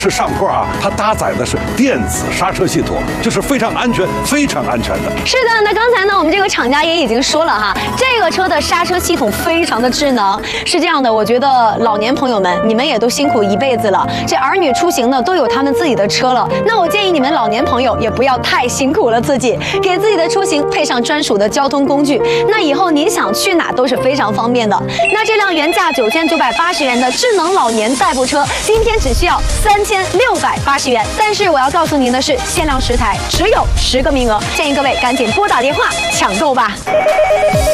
是上坡啊，它搭载的是电子刹车系统，就是非常安全、非常安全的。 是的，那刚才呢，我们这个厂家也已经说了哈，这个车的刹车系统非常的智能。是这样的，我觉得老年朋友们，你们也都辛苦一辈子了，这儿女出行呢都有他们自己的车了。那我建议你们老年朋友也不要太辛苦了自己，给自己的出行配上专属的交通工具，那以后您想去哪都是非常方便的。那这辆原价9980元的智能老年代步车，今天只需要3680元。但是我要告诉您的是，限量10台，只有10个名额，建议各位赶紧拨打电话抢购吧。